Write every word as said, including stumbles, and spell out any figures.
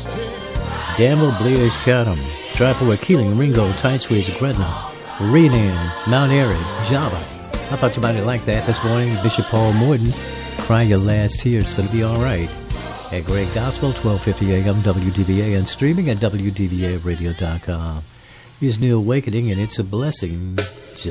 Danville, Blair, Chatham, Triford, Keeling, Ringo, Tightswitch, Gretna, Renan, Mount Airy, Java. I thought you might have liked that this morning. Bishop Paul Morton, Cry Your Last Tears. It's going to be all right. At Great Gospel, twelve fifty a.m. W D V A, and streaming at W D V A radio dot com. Here's New Awakening, and it's a blessing.